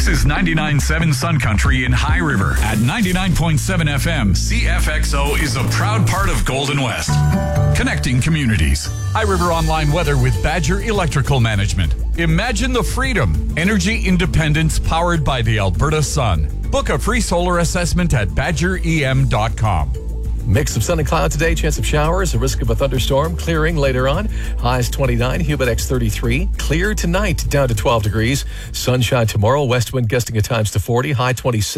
is 99.7 Sun Country in High River. At 99.7 FM, CFXO is a proud part of Golden West. Connecting communities. High River Online weather with Badger Electrical Management. Imagine the freedom. Energy independence powered by the Alberta sun. Book a free solar assessment at badgerem.com. Mix of sun and cloud today, chance of showers, a risk of a thunderstorm, clearing later on. Highs 29, Humidex 33. Clear tonight, down to 12 degrees. Sunshine tomorrow, west wind gusting at times to 40, high 26.